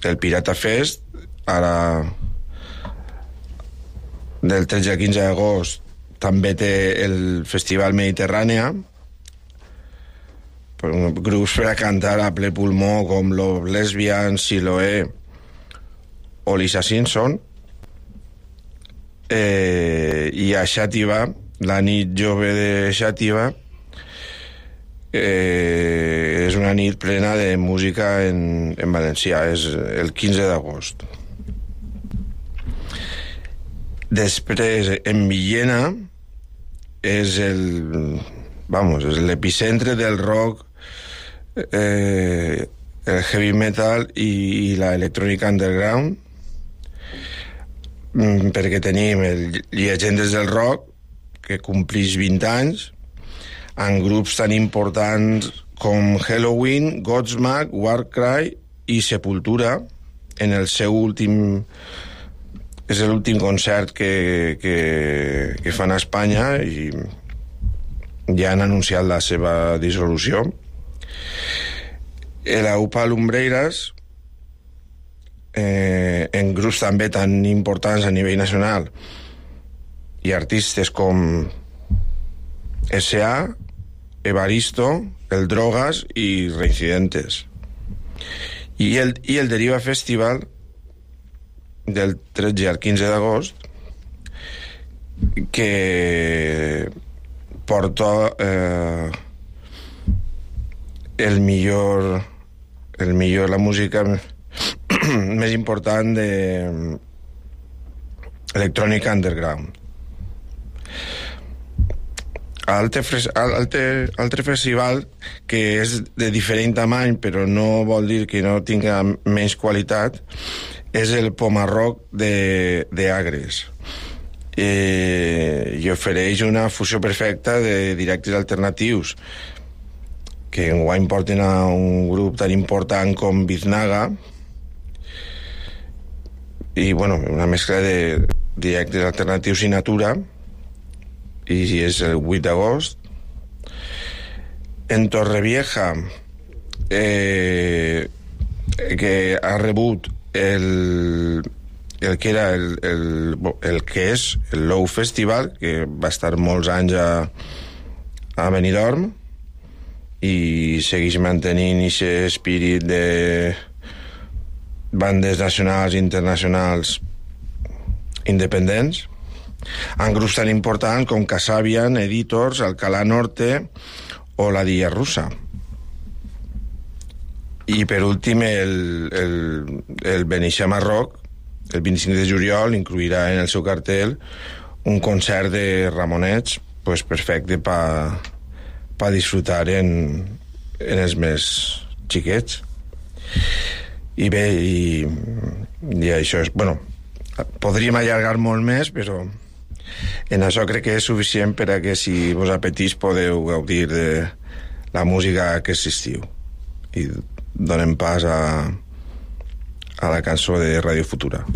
el Pirata Fest, ara del 13 al 15 d'agost també té el Festival Mediterrània, grups per a cantar a ple pulmó com Los Lesbians, Siloé o Lisa Simpson. I a Xàtiva, la nit jove de Xàtiva, és una nit plena de música en valencià, és el 15 d'agost. Després, en Villena, és l'epicentre del rock, el heavy metal i l'electrònica underground, perquè tenim Llegendes del Rock, que complix 20 anys, amb grups tan importants com Helloween, Godsmack, Warcry i Sepultura, en el seu últim... És l'últim concert que fan a Espanya i ja han anunciat la seva dissolució. La UPA Lumbreras, en grups també tan importants a nivell nacional i artistes com S.A., Evaristo, El Drogas i Reincidentes. I el Deriva Festival del 13 al 15 d'agost, que porta la música més important de electrònica underground. Altre festival que és de diferent tamany però no vol dir que no tinga menys qualitat és el Pomarrock de Agres, i ofereix una fusió perfecta de directes alternatius que enguany porten a un grup tan important com Biznaga, i una mescla de directes alternatius i natura, i és el 8 d'agost. En Torrevieja, que ha rebut el que és el Low Festival, que va estar molts anys a Benidorm i segueix mantenint aquest espírit de bandes nacionals i internacionals independents, amb grups tan importants com Casabian, Editors, Alcalá Norte o la Dia Russa. I per últim el Beneixama Rock, el 25 de juliol, incluirà en el seu cartel un concert de Ramonets perfecte per disfrutar en els més xiquets. I bé, i això és... podríem allargar molt més, però en això crec que és suficient per a que, si vos apetís, podeu gaudir de la música aquest estiu. I donem pas a la cançó de Radio Futura.